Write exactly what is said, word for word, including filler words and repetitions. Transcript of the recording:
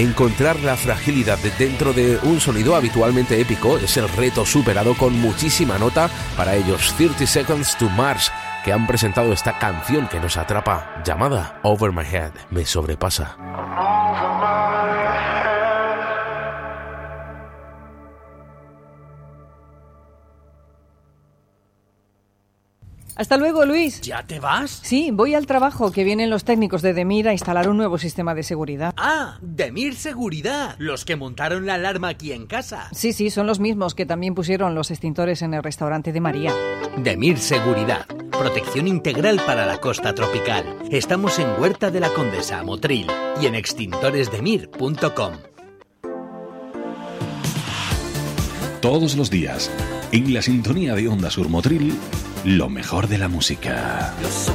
Encontrar la fragilidad de dentro de un sonido habitualmente épico es el reto superado con muchísima nota para ellos thirty seconds to Mars, que han presentado esta canción que nos atrapa, llamada Over My Head, me sobrepasa. Hasta luego, Luis. ¿Ya te vas? Sí, voy al trabajo, que vienen los técnicos de Demir a instalar un nuevo sistema de seguridad. Ah, Demir Seguridad, los que montaron la alarma aquí en casa. Sí, sí, son los mismos que también pusieron los extintores en el restaurante de María. Demir Seguridad, protección integral para la costa tropical. Estamos en Huerta de la Condesa, Motril, y en extintores demir punto com. Todos los días, en la sintonía de Onda Sur Motril, lo mejor de la música.